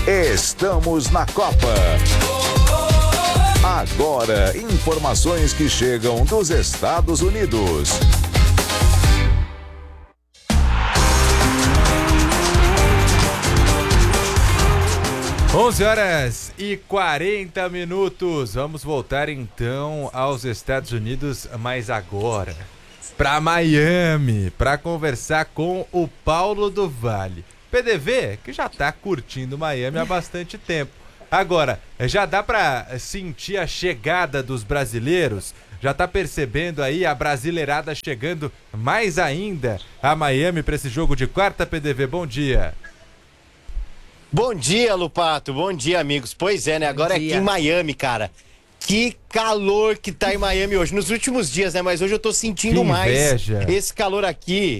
Estamos na Copa. Agora, informações que chegam dos Estados Unidos. Onze horas e 40 minutos. Vamos voltar então aos Estados Unidos, mas agora para Miami, para conversar com o Paulo do Vale. PDV, que já tá curtindo Miami há bastante tempo. Agora, já dá para sentir a chegada dos brasileiros? Já tá percebendo aí a brasileirada chegando mais ainda a Miami para esse jogo de quarta, PDV? Bom dia. Bom dia, Lupato. Bom dia, amigos. Pois é, né? Agora é aqui em Miami, cara. Que calor que tá em Miami hoje. Nos últimos dias, né? Mas hoje eu tô sentindo mais esse calor aqui.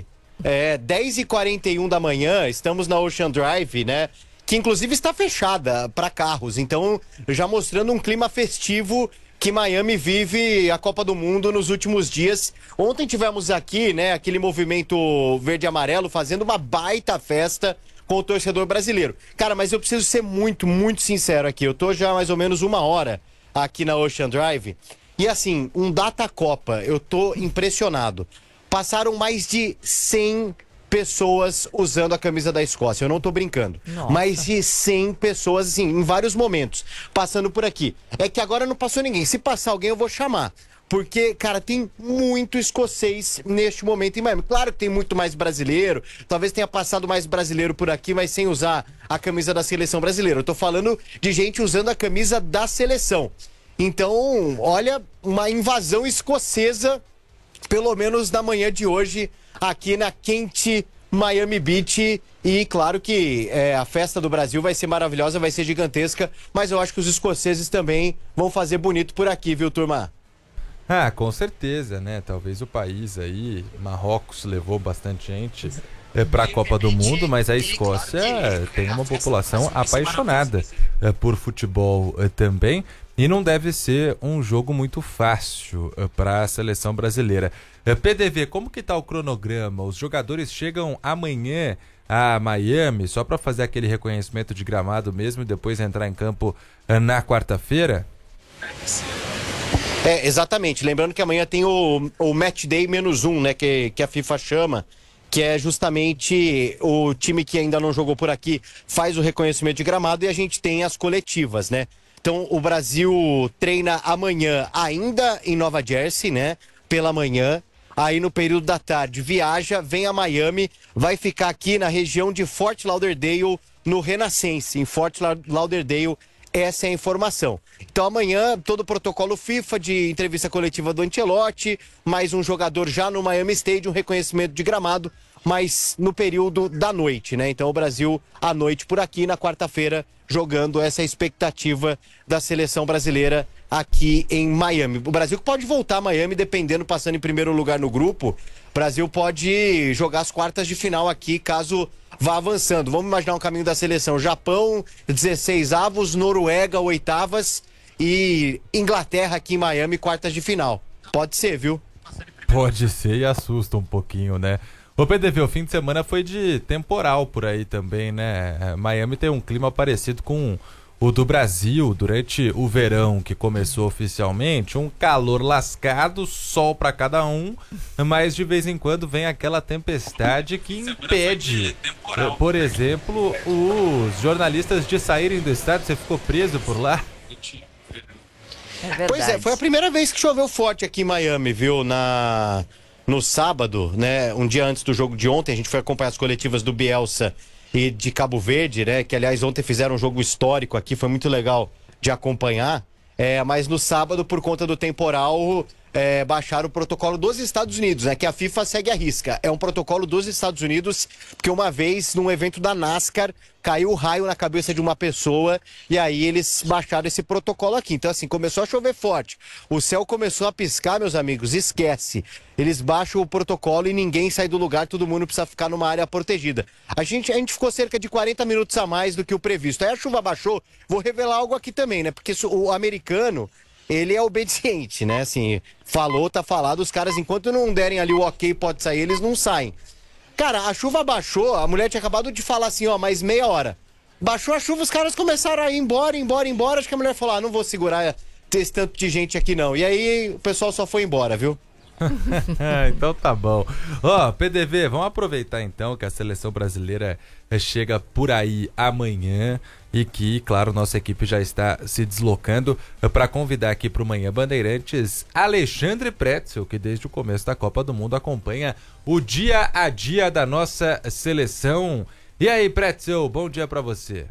10h41 da manhã, estamos na Ocean Drive, né? Que inclusive está fechada para carros. Então, já mostrando um clima festivo que Miami vive a Copa do Mundo nos últimos dias. Ontem tivemos aqui, né? Aquele movimento verde e amarelo fazendo uma baita festa com o torcedor brasileiro. Cara, mas eu preciso ser muito, muito sincero aqui. Eu tô já mais ou menos uma hora aqui na Ocean Drive. E assim, um data Copa, eu tô impressionado. Passaram mais de 100 pessoas usando a camisa da Escócia. Eu não tô brincando. Nossa. Mais de 100 pessoas, assim, em vários momentos, passando por aqui. É que agora não passou ninguém. Se passar alguém, eu vou chamar. Porque, cara, tem muito escocês neste momento em Miami. Claro que tem muito mais brasileiro, talvez tenha passado mais brasileiro por aqui, mas sem usar a camisa da seleção brasileira. Eu tô falando de gente usando a camisa da seleção. Então, olha, uma invasão escocesa, pelo menos na manhã de hoje, aqui na quente Miami Beach. E claro que a festa do Brasil vai ser maravilhosa, vai ser gigantesca, mas eu acho que os escoceses também vão fazer bonito por aqui, viu, turma? Ah, com certeza, né? Talvez o país aí, Marrocos levou bastante gente para a Copa do Mundo, mas a Escócia tem uma população apaixonada por futebol também, e não deve ser um jogo muito fácil para a seleção brasileira. PDV, como que tá o cronograma? Os jogadores chegam amanhã a Miami só para fazer aquele reconhecimento de gramado mesmo e depois entrar em campo na quarta-feira? Exatamente. Lembrando que amanhã tem o Match Day -1, né? Que a FIFA chama, que é justamente o time que ainda não jogou por aqui faz o reconhecimento de gramado e a gente tem as coletivas, né? Então o Brasil treina amanhã ainda em Nova Jersey, né? Pela manhã. Aí no período da tarde viaja, vem a Miami, vai ficar aqui na região de Fort Lauderdale, no Renaissance, em Fort Lauderdale. Essa é a informação. Então amanhã todo o protocolo FIFA de entrevista coletiva do Ancelotti, mais um jogador já no Miami Stadium, reconhecimento de gramado, mas no período da noite, né? Então o Brasil à noite por aqui, na quarta-feira, jogando essa expectativa da seleção brasileira aqui em Miami. O Brasil pode voltar a Miami, dependendo, passando em primeiro lugar no grupo. O Brasil pode jogar as quartas de final aqui, caso vá avançando. Vamos imaginar um caminho da seleção: Japão, 16 avos, Noruega, oitavas e Inglaterra aqui em Miami, quartas de final. Pode ser, viu? Pode ser, e assusta um pouquinho, né? O PDV, o fim de semana foi de temporal por aí também, né? Miami tem um clima parecido com o do Brasil durante o verão, que começou oficialmente, um calor lascado, sol para cada um, mas de vez em quando vem aquela tempestade que impede, por exemplo, os jornalistas de saírem do estado. Você ficou preso por lá? Pois é, foi a primeira vez que choveu forte aqui em Miami, viu? No sábado, né? Um dia antes do jogo de ontem, a gente foi acompanhar as coletivas do Bielsa e de Cabo Verde, né? Que aliás ontem fizeram um jogo histórico aqui, foi muito legal de acompanhar. Mas no sábado, por conta do temporal, baixaram o protocolo dos Estados Unidos, né? Que a FIFA segue à risca. É um protocolo dos Estados Unidos, porque uma vez, num evento da NASCAR, caiu um raio na cabeça de uma pessoa e aí eles baixaram esse protocolo aqui. Então, assim, começou a chover forte. O céu começou a piscar, meus amigos, esquece. Eles baixam o protocolo e ninguém sai do lugar, todo mundo precisa ficar numa área protegida. A gente ficou cerca de 40 minutos a mais do que o previsto. Aí a chuva baixou, vou revelar algo aqui também, né? Porque o americano, ele é obediente, né? Assim, falou, tá falado, os caras, enquanto não derem ali o ok, pode sair, eles não saem. Cara, a chuva baixou, a mulher tinha acabado de falar assim, ó, mais meia hora. Baixou a chuva, os caras começaram a ir embora. Acho que a mulher falou, não vou segurar esse tanto de gente aqui não. E aí o pessoal só foi embora, viu? Então tá bom. PDV, vamos aproveitar então que a seleção brasileira chega por aí amanhã e que, claro, nossa equipe já está se deslocando para convidar aqui para o Manhã Bandeirantes Alexandre Pretzel, que desde o começo da Copa do Mundo acompanha o dia a dia da nossa seleção. E aí, Pretzel, bom dia para você.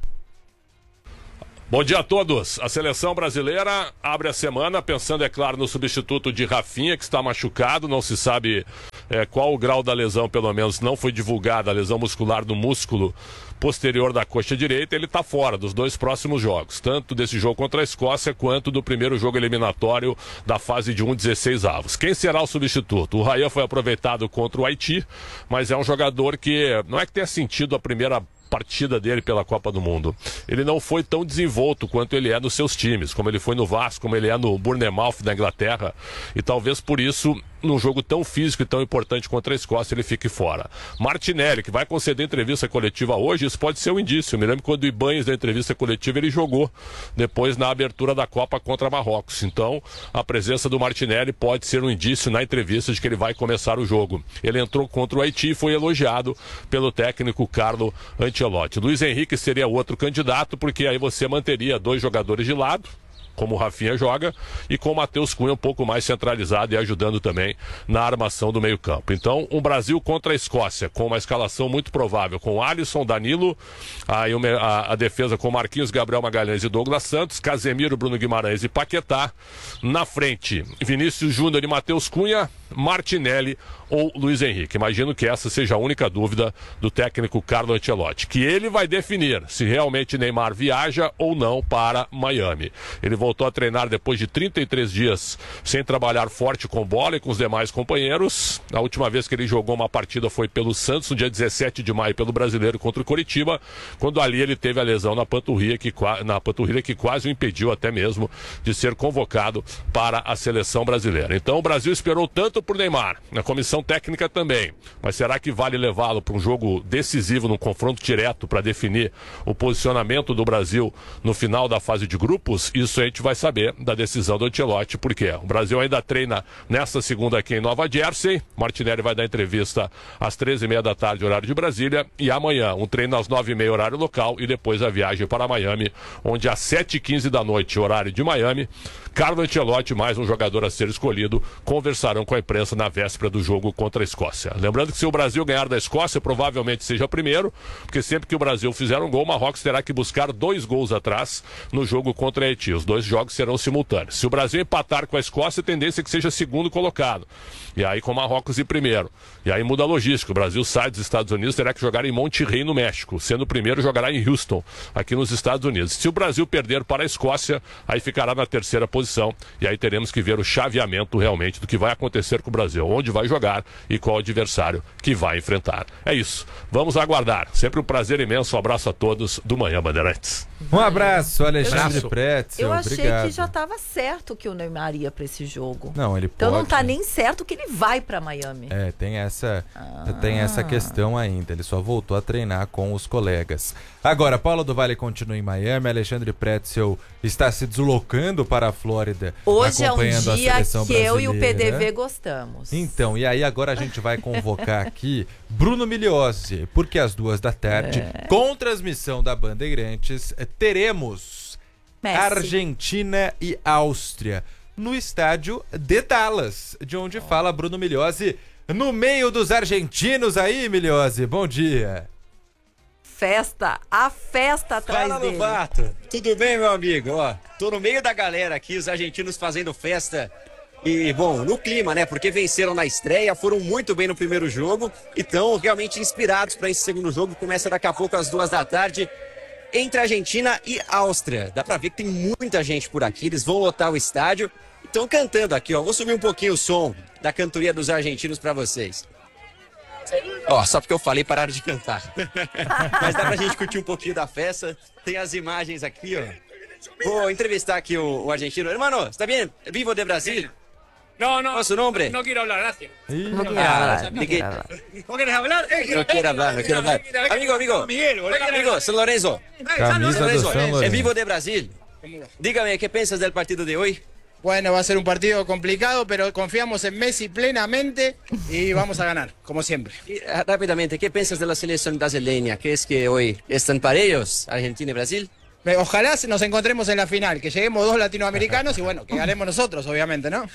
Bom dia a todos. A seleção brasileira abre a semana pensando, é claro, no substituto de Rafinha, que está machucado. Não se sabe qual o grau da lesão, pelo menos não foi divulgada a lesão muscular do músculo posterior da coxa direita. Ele está fora dos 2 próximos jogos, tanto desse jogo contra a Escócia quanto do primeiro jogo eliminatório da fase de 16avos. Quem será o substituto? O Ryan foi aproveitado contra o Haiti, mas é um jogador que não é que tenha sentido a primeira partida dele pela Copa do Mundo. Ele não foi tão desenvolto quanto ele é nos seus times, como ele foi no Vasco, como ele é no Bournemouth da Inglaterra, e talvez por isso, num jogo tão físico e tão importante contra a Escócia, ele fique fora. Martinelli, que vai conceder entrevista coletiva hoje, isso pode ser um indício. Eu me lembro quando o Ibanez da entrevista coletiva ele jogou depois na abertura da Copa contra Marrocos. Então, a presença do Martinelli pode ser um indício na entrevista de que ele vai começar o jogo. Ele entrou contra o Haiti e foi elogiado pelo técnico Carlo Ancelotti. Luiz Henrique seria outro candidato, porque aí você manteria 2 jogadores de lado, como o Rafinha joga, e com o Matheus Cunha um pouco mais centralizado e ajudando também na armação do meio-campo. Então, um Brasil contra a Escócia, com uma escalação muito provável, com Alisson, Danilo, aí a defesa com Marquinhos, Gabriel Magalhães e Douglas Santos, Casemiro, Bruno Guimarães e Paquetá. Na frente, Vinícius Júnior e Matheus Cunha, Martinelli ou Luiz Henrique. Imagino que essa seja a única dúvida do técnico Carlo Ancelotti, que ele vai definir se realmente Neymar viaja ou não para Miami. Ele voltou a treinar depois de 33 dias sem trabalhar forte com bola e com os demais companheiros. A última vez que ele jogou uma partida foi pelo Santos, no dia 17 de maio, pelo Brasileiro contra o Coritiba, quando ali ele teve a lesão na panturrilha que quase o impediu até mesmo de ser convocado para a seleção brasileira. Então o Brasil esperou tanto por Neymar, na comissão técnica também, mas será que vale levá-lo para um jogo decisivo, num confronto direto para definir o posicionamento do Brasil no final da fase de grupos? Isso a gente vai saber da decisão do Ancelotti, porque o Brasil ainda treina nesta segunda aqui em Nova Jersey. Martinelli vai dar entrevista às 13h30 da tarde, horário de Brasília, e amanhã um treino às 9h30, horário local, e depois a viagem para Miami, onde às 7h15 da noite, horário de Miami, Carlo Ancelotti, mais um jogador a ser escolhido, conversarão com a imprensa na véspera do jogo contra a Escócia. Lembrando que se o Brasil ganhar da Escócia, provavelmente seja primeiro, porque sempre que o Brasil fizer um gol, o Marrocos terá que buscar 2 gols atrás no jogo contra a Haiti. Os 2 jogos serão simultâneos. Se o Brasil empatar com a Escócia, a tendência é que seja segundo colocado. E aí com o Marrocos ir primeiro. E aí muda a logística. O Brasil sai dos Estados Unidos, terá que jogar em Monterrey, no México. Sendo o primeiro, jogará em Houston, aqui nos Estados Unidos. Se o Brasil perder para a Escócia, aí ficará na 3ª posição. E aí teremos que ver o chaveamento realmente do que vai acontecer com o Brasil, onde vai jogar e qual adversário que vai enfrentar. É isso. Vamos aguardar. Sempre um prazer imenso. Um abraço a todos do Manhã Bandeirantes. Um abraço, Alexandre Pretzel. Eu achei Obrigado. que já estava certo que o Neymar ia para esse jogo. Não, ele então pode. não está nem certo que ele vai para Miami. Tem essa questão ainda. Ele só voltou a treinar com os colegas. Agora, Paulo do Vale continua em Miami. Alexandre Pretzel está se deslocando para a Flórida. Hoje é um acompanhando a dia seleção que eu e o brasileira. PDV gostamos. Então, e aí agora a gente vai convocar aqui Bruno Migliozzi, porque às 14h, com transmissão da Bandeirantes, teremos Messi. Argentina e Áustria no estádio de Dallas, de onde fala Bruno Migliozzi, no meio dos argentinos aí, Migliozzi. Bom dia. A festa atrás Fala, dele. Lobato. Tudo bem, meu amigo? Tô no meio da galera aqui, os argentinos fazendo festa. E, bom, no clima, né? Porque venceram na estreia, foram muito bem no primeiro jogo e estão realmente inspirados para esse segundo jogo, que começa daqui a pouco às 14h, entre Argentina e Áustria. Dá pra ver que tem muita gente por aqui, eles vão lotar o estádio. Estão cantando aqui, ó. Vou subir um pouquinho o som da cantoria dos argentinos para vocês. Só porque eu falei, pararam de cantar. Mas dá pra gente curtir um pouquinho da festa. Tem as imagens aqui, ó. Vou entrevistar aqui o argentino. Hermano, está bem? Vivo de Brasil? No, ¿Cuál es su nombre? No quiero hablar, gracias. No quiero hablar, no quiero hablar. ¿Vos querés hablar? No quiere hablar. Amigo. Miguel, boludo. Amigo, San Lorenzo. Camisa do São En Lourenço. vivo de Brasil. Dígame, ¿qué piensas del partido de hoy? Bueno, va a ser un partido complicado, pero confiamos en Messi plenamente y vamos a ganar, como siempre. Y, rápidamente, ¿qué piensas de la selección brasileña? ¿Crees que hoy están parejos Argentina y Brasil? Ojalá nos encontremos en la final, que lleguemos 2 latinoamericanos y bueno, que ganemos nosotros, obviamente, ¿no?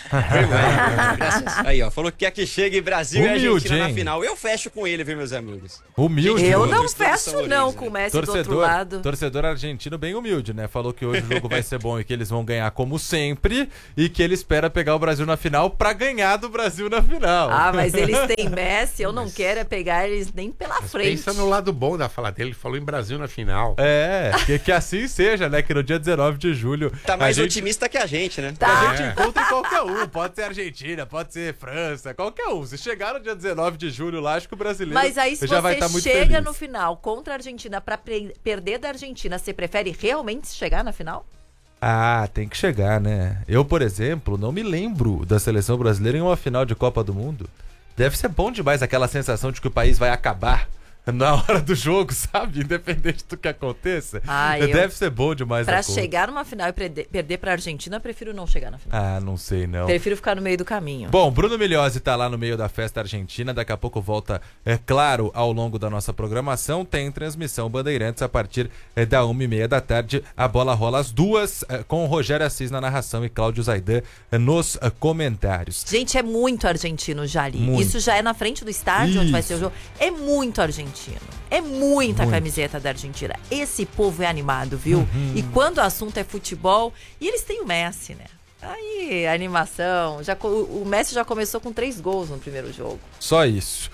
Graças. Aí, ó, falou que quer que chegue Brasil e Argentina na hein? final. Eu fecho com ele, viu, meus amigos? Humilde. Eu hoje. não fecho não com o Messi do outro lado. Torcedor argentino bem humilde, né? Falou que hoje o jogo vai ser bom e que eles vão ganhar como sempre e que ele espera pegar o Brasil na final pra ganhar do Brasil na final. Ah, mas eles têm Messi, eu não quero é pegar eles nem pela frente. Pensa no lado bom da fala dele, ele falou em Brasil na final. É, que assim seja, né? Que no dia 19 de julho... Tá mais a gente, otimista que a gente, né? a gente encontra em qualquer um. Pode ser Argentina, pode ser França, qualquer um. Se chegar no dia 19 de julho lá, acho que o brasileiro Mas aí se já vai você estar muito chega feliz. no final contra a Argentina pra perder da Argentina, você prefere realmente chegar na final? Ah, tem que chegar, né? Eu, por exemplo, não me lembro da seleção brasileira em uma final de Copa do Mundo. Deve ser bom demais aquela sensação de que o país vai acabar na hora do jogo, sabe? Independente do que aconteça. Deve ser bom demais. Pra chegar numa final e perder pra Argentina, eu prefiro não chegar na final. Ah, não sei não. Prefiro ficar no meio do caminho. Bom, Bruno Migliozzi tá lá no meio da festa argentina. Daqui a pouco volta, é claro, ao longo da nossa programação. Tem transmissão Bandeirantes a partir da 1h30 da tarde. A bola rola às 2 com o Rogério Assis na narração e Cláudio Zaidan nos comentários. Gente, é muito argentino já ali. Muito. Isso já é na frente do estádio onde vai ser o jogo. É muito argentino. É muita camiseta da Argentina. Esse povo é animado, viu? E quando o assunto é futebol, e eles têm o Messi, né? Aí, a animação. O Messi já começou com 3 gols no primeiro jogo. Só isso.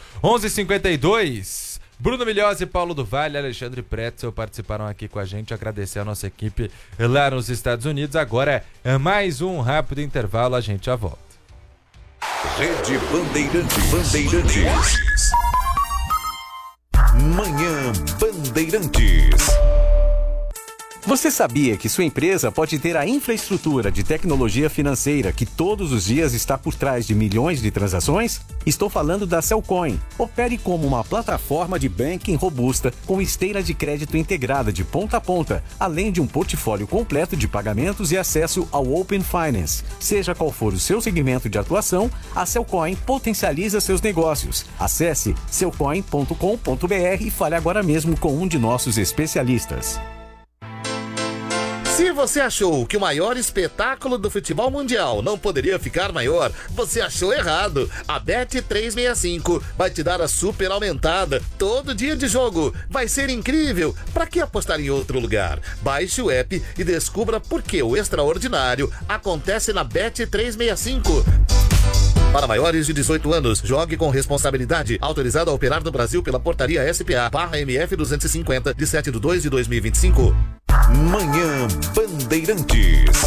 11h52. Bruno Migliozzi, Paulo do Vale, Alexandre Pretzel participaram aqui com a gente. Agradecer a nossa equipe lá nos Estados Unidos. Agora é mais um rápido intervalo. A gente já volta. Rede Bandeirantes. Manhã Bandeirantes. Você sabia que sua empresa pode ter a infraestrutura de tecnologia financeira que todos os dias está por trás de milhões de transações? Estou falando da Cellcoin. Opere como uma plataforma de banking robusta com esteira de crédito integrada de ponta a ponta, além de um portfólio completo de pagamentos e acesso ao Open Finance. Seja qual for o seu segmento de atuação, a Cellcoin potencializa seus negócios. Acesse cellcoin.com.br e fale agora mesmo com um de nossos especialistas. Se você achou que o maior espetáculo do futebol mundial não poderia ficar maior, você achou errado. A Bet365 vai te dar a super aumentada todo dia de jogo. Vai ser incrível. Para que apostar em outro lugar? Baixe o app e descubra por que o extraordinário acontece na Bet365. Para maiores de 18 anos, jogue com responsabilidade. Autorizado a operar no Brasil pela portaria SPA/MF 250 de 7/2/2025. Manhã Bandeirantes.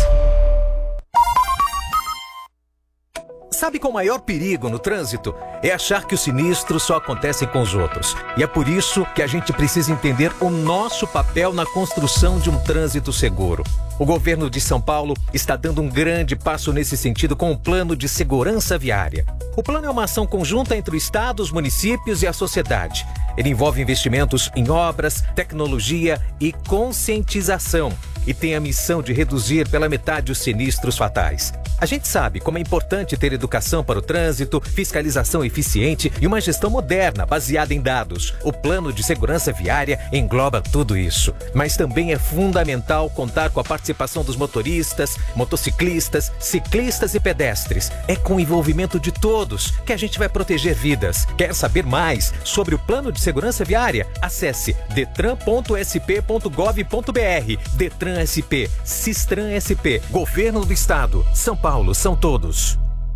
Sabe qual o maior perigo no trânsito? É achar que os sinistros só acontecem com os outros. E é por isso que a gente precisa entender o nosso papel na construção de um trânsito seguro. O governo de São Paulo está dando um grande passo nesse sentido com o Plano de Segurança Viária. O plano é uma ação conjunta entre o Estado, os municípios e a sociedade. Ele envolve investimentos em obras, tecnologia e conscientização. E tem a missão de reduzir pela metade os sinistros fatais. A gente sabe como é importante ter educação para o trânsito, fiscalização eficiente e uma gestão moderna baseada em dados. O Plano de Segurança Viária engloba tudo isso. Mas também é fundamental contar com a participação dos motoristas, motociclistas, ciclistas e pedestres. É com o envolvimento de todos que a gente vai proteger vidas. Quer saber mais sobre o Plano de Segurança Viária? Acesse detran.sp.gov.br. Detran SP, Sistran SP, Governo do Estado, São Paulo, são todos.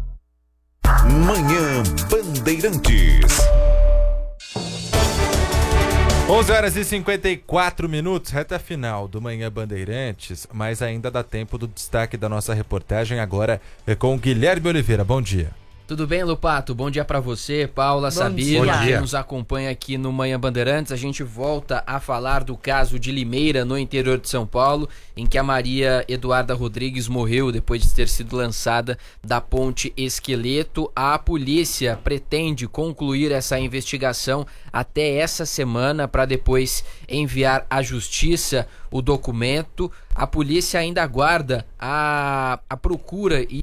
Manhã Bandeirantes. 11h54, reta final do Manhã Bandeirantes, mas ainda dá tempo do destaque da nossa reportagem agora com o Guilherme Oliveira. Bom dia. Tudo bem, Lupato? Bom dia pra você, Paula, Sabino, que nos acompanha aqui no Manhã Bandeirantes. A gente volta a falar do caso de Limeira, no interior de São Paulo, em que a Maria Eduarda Rodrigues morreu depois de ter sido lançada da ponte Esqueleto. A polícia pretende concluir essa investigação até essa semana para depois enviar à justiça o documento. A polícia ainda aguarda a procura e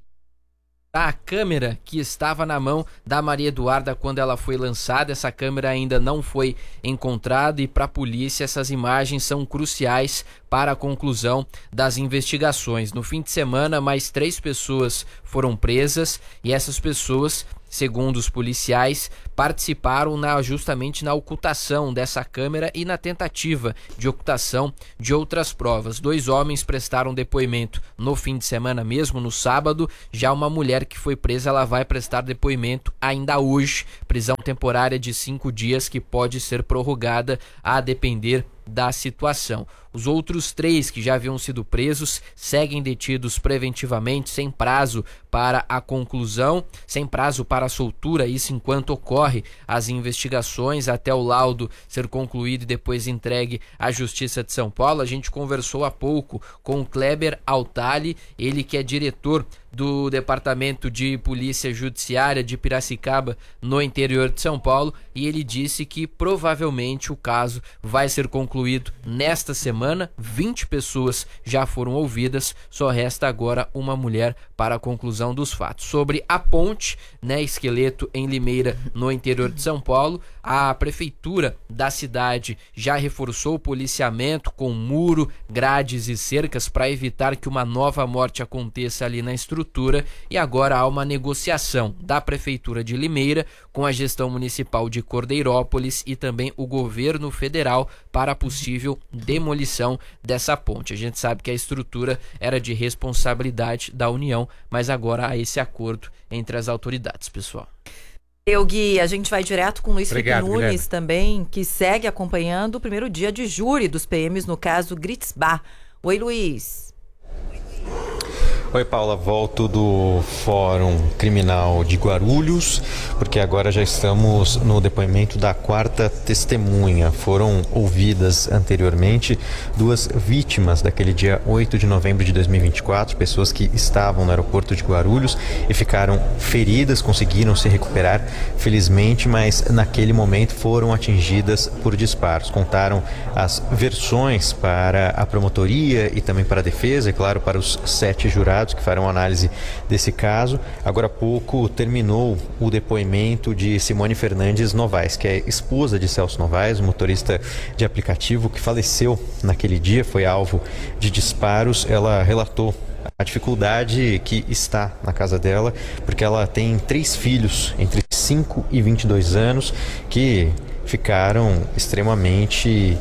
a câmera que estava na mão da Maria Eduarda quando ela foi lançada. Essa câmera ainda não foi encontrada e para a polícia essas imagens são cruciais para a conclusão das investigações. No fim de semana, mais 3 pessoas foram presas e essas pessoas, segundo os policiais, participaram justamente na ocultação dessa câmera e na tentativa de ocultação de outras provas. 2 homens prestaram depoimento no fim de semana mesmo, no sábado. Já uma mulher que foi presa, ela vai prestar depoimento ainda hoje. Prisão temporária de 5 dias que pode ser prorrogada a depender da situação. Os outros 3 que já haviam sido presos seguem detidos preventivamente, sem prazo para a conclusão, sem prazo para a soltura, isso enquanto ocorre as investigações, até o laudo ser concluído e depois entregue à Justiça de São Paulo. A gente conversou há pouco com o Kleber Altali, ele que é diretor do Departamento de Polícia Judiciária de Piracicaba, no interior de São Paulo, e ele disse que provavelmente o caso vai ser concluído nesta semana. 20 pessoas já foram ouvidas, só resta agora uma mulher para a conclusão dos fatos. Sobre a ponte, Esqueleto em Limeira, no interior de São Paulo, a prefeitura da cidade já reforçou o policiamento com muro, grades e cercas para evitar que uma nova morte aconteça ali na estrutura, e agora há uma negociação da prefeitura de Limeira com a gestão municipal de Cordeirópolis e também o governo federal para a possível demolição dessa ponte. A gente sabe que a estrutura era de responsabilidade da União, mas agora há esse acordo entre as autoridades, pessoal. Gui, a gente vai direto com o Luiz Felipe Nunes também, que segue acompanhando o primeiro dia de júri dos PMs no caso Gritsbar. Oi, Luiz. Oi, Paula, volto do Fórum Criminal de Guarulhos, porque agora já estamos no depoimento da 4ª testemunha. Foram ouvidas anteriormente 2 vítimas daquele dia 8 de novembro de 2024, pessoas que estavam no aeroporto de Guarulhos e ficaram feridas, conseguiram se recuperar, felizmente, mas naquele momento foram atingidas por disparos. Contaram as versões para a promotoria e também para a defesa, e claro, para os 7 jurados que farão análise desse caso. Agora há pouco terminou o depoimento de Simone Fernandes Novaes, que é esposa de Celso Novaes, um motorista de aplicativo que faleceu naquele dia, foi alvo de disparos. Ela relatou a dificuldade que está na casa dela, porque ela tem 3 filhos entre 5 e 22 anos que ficaram extremamente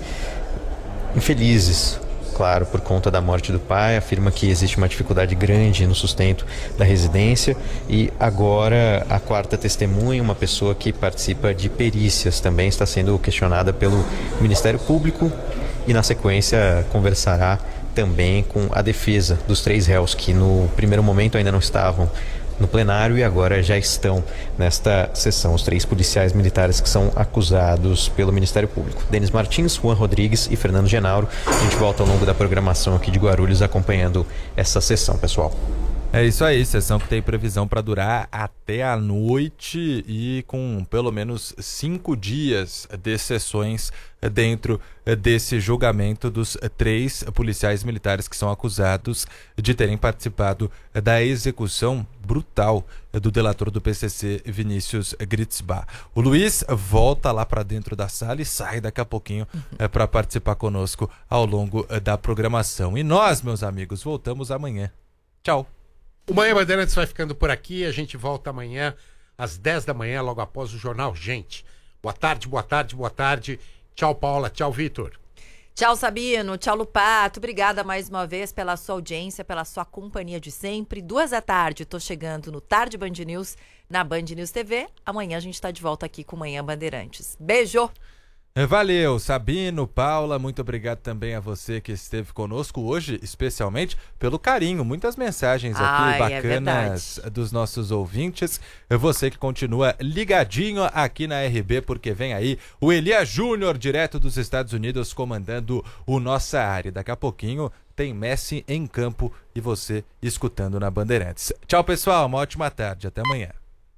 infelizes, claro, por conta da morte do pai. Afirma que existe uma dificuldade grande no sustento da residência. E agora a 4ª testemunha, uma pessoa que participa de perícias, também está sendo questionada pelo Ministério Público e na sequência conversará também com a defesa dos 3 réus que no primeiro momento ainda não estavam no plenário e agora já estão nesta sessão, os 3 policiais militares que são acusados pelo Ministério Público. Denis Martins, Juan Rodrigues e Fernando Genauro. A gente volta ao longo da programação aqui de Guarulhos acompanhando essa sessão, pessoal. É isso aí, sessão que tem previsão para durar até a noite e com pelo menos 5 dias de sessões dentro desse julgamento dos 3 policiais militares que são acusados de terem participado da execução brutal do delator do PCC, Vinícius Gritsbar. O Luiz volta lá para dentro da sala e sai daqui a pouquinho para participar conosco ao longo da programação. E nós, meus amigos, voltamos amanhã. Tchau. O Manhã Bandeirantes vai ficando por aqui. A gente volta amanhã às 10 da manhã, logo após o jornal. Gente, boa tarde, boa tarde, boa tarde. Tchau, Paula. Tchau, Vitor. Tchau, Sabino. Tchau, Lupato. Obrigada mais uma vez pela sua audiência, pela sua companhia de sempre. 2 da tarde, tô chegando no Tarde Band News, na Band News TV. Amanhã a gente tá de volta aqui com Manhã Bandeirantes. Beijo! Valeu, Sabino, Paula, muito obrigado também a você que esteve conosco hoje, especialmente pelo carinho, muitas mensagens aqui bacanas dos nossos ouvintes. Você que continua ligadinho aqui na RB, porque vem aí o Elias Júnior, direto dos Estados Unidos, comandando o Nossa Área. Daqui a pouquinho tem Messi em campo e você escutando na Bandeirantes. Tchau, pessoal, uma ótima tarde, até amanhã.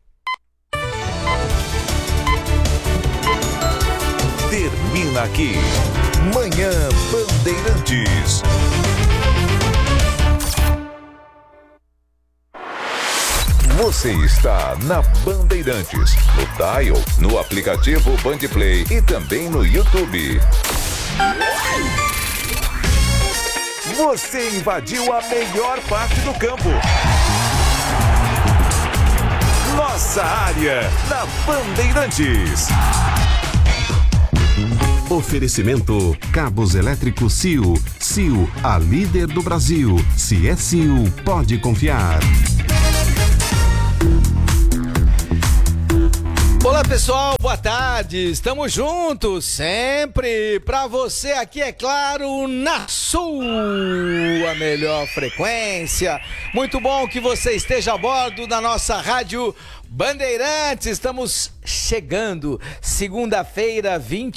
Termina aqui, Manhã Bandeirantes. Você está na Bandeirantes, no dial, no aplicativo Bandplay e também no YouTube. Você invadiu a melhor parte do campo. Nossa Área, na Bandeirantes. Oferecimento Cabos Elétricos Sil. Sil, a líder do Brasil. Se é Sil, pode confiar. Olá pessoal, boa tarde, estamos juntos sempre pra você aqui, é claro, na sua melhor frequência. Muito bom que você esteja a bordo da nossa rádio Bandeirantes. Estamos chegando, segunda-feira,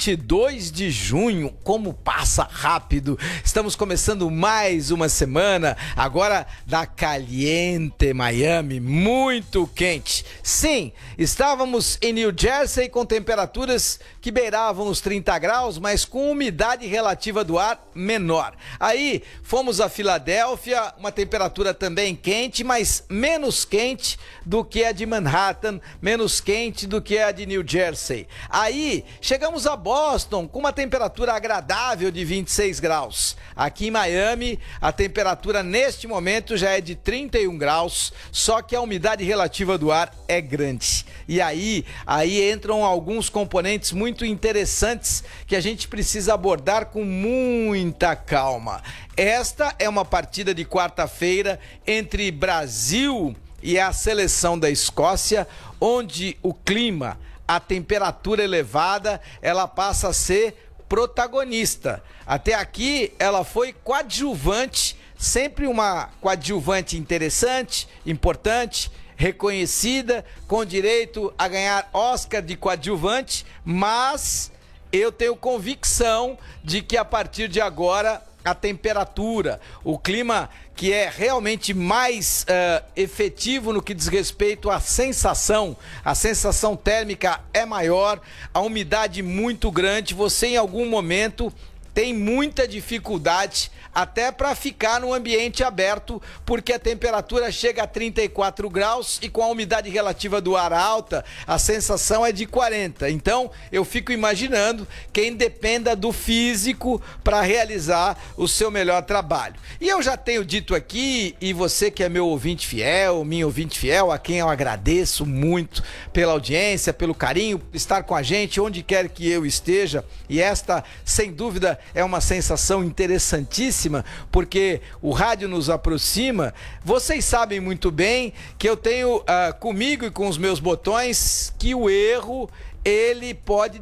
22 de junho, como passa rápido. Estamos começando mais uma semana, agora da Caliente Miami, muito quente. Sim, estávamos em New Jersey com temperaturas que beiravam os 30 graus, mas com umidade relativa do ar menor. Aí fomos a Filadélfia, uma temperatura também quente, mas menos quente do que a de Manhattan, menos quente do que a de New Jersey. Aí chegamos a Boston com uma temperatura agradável de 26 graus. Aqui em Miami, a temperatura neste momento já é de 31 graus, só que a umidade relativa do ar é grande. E aí entram alguns componentes muito interessantes que a gente precisa abordar com muita calma. Esta é uma partida de quarta-feira entre Brasil e a seleção da Escócia, onde o clima, a temperatura elevada, ela passa a ser protagonista. Até aqui ela foi coadjuvante, sempre uma coadjuvante interessante, importante, reconhecida, com direito a ganhar Oscar de coadjuvante, mas eu tenho convicção de que a partir de agora a temperatura, o clima que é realmente mais efetivo no que diz respeito à sensação. A sensação térmica é maior, a umidade muito grande, você em algum momento tem muita dificuldade até para ficar no ambiente aberto, porque a temperatura chega a 34 graus e com a umidade relativa do ar alta, a sensação é de 40. Então, eu fico imaginando quem dependa do físico para realizar o seu melhor trabalho. E eu já tenho dito aqui, e você que é meu ouvinte fiel, minha ouvinte fiel, a quem eu agradeço muito pela audiência, pelo carinho, estar com a gente onde quer que eu esteja, e esta, sem dúvida, é uma sensação interessantíssima, porque o rádio nos aproxima. Vocês sabem muito bem que eu tenho comigo e com os meus botões que o erro, ele pode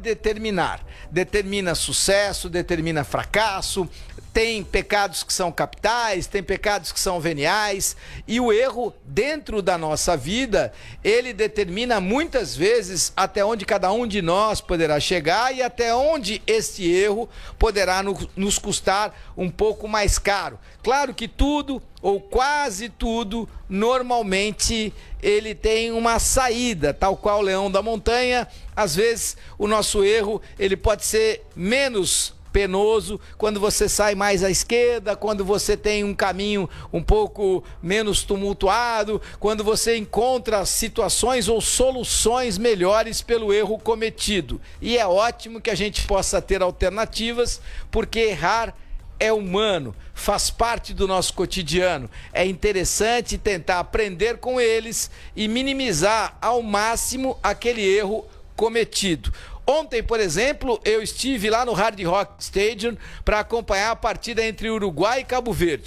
determina sucesso, determina fracasso. Tem pecados que são capitais, tem pecados que são veniais, e o erro dentro da nossa vida, ele determina muitas vezes até onde cada um de nós poderá chegar e até onde este erro poderá nos custar um pouco mais caro. Claro que tudo, ou quase tudo, normalmente ele tem uma saída, tal qual o leão da montanha. Às vezes o nosso erro, ele pode ser menos penoso quando você sai mais à esquerda, quando você tem um caminho um pouco menos tumultuado, quando você encontra situações ou soluções melhores pelo erro cometido. E é ótimo que a gente possa ter alternativas, porque errar é humano, faz parte do nosso cotidiano. É interessante tentar aprender com eles e minimizar ao máximo aquele erro cometido. Ontem, por exemplo, eu estive lá no Hard Rock Stadium para acompanhar a partida entre Uruguai e Cabo Verde.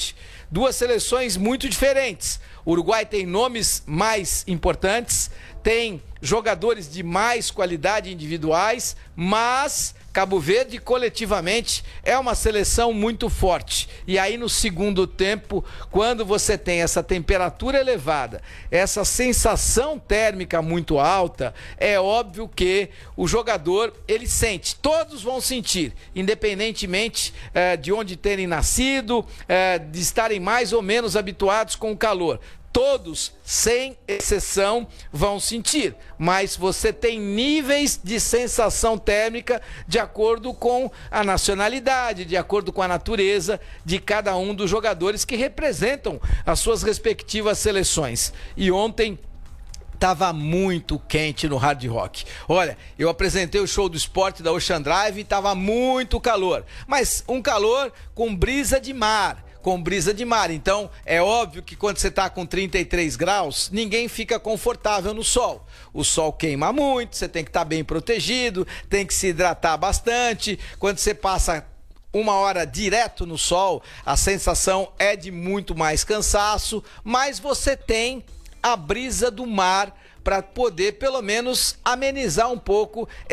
duas seleções muito diferentes. O Uruguai tem nomes mais importantes, tem jogadores de mais qualidade individuais, mas Cabo Verde coletivamente é uma seleção muito forte. E aí no segundo tempo, quando você tem essa temperatura elevada, essa sensação térmica muito alta, é óbvio que o jogador, ele sente, todos vão sentir, independentemente de onde terem nascido, de estarem mais ou menos habituados com o calor. Todos, sem exceção, vão sentir, mas você tem níveis de sensação térmica de acordo com a nacionalidade, de acordo com a natureza de cada um dos jogadores que representam as suas respectivas seleções. E ontem estava muito quente no Hard Rock. Olha, eu apresentei o show do esporte da Ocean Drive e estava muito calor, mas um calor com brisa de mar. Então é óbvio que quando você está com 33 graus, ninguém fica confortável no sol. O sol queima muito, você tem que estar bem protegido, tem que se hidratar bastante. Quando você passa 1 hora direto no sol, a sensação é de muito mais cansaço, mas você tem a brisa do mar para poder pelo menos amenizar um pouco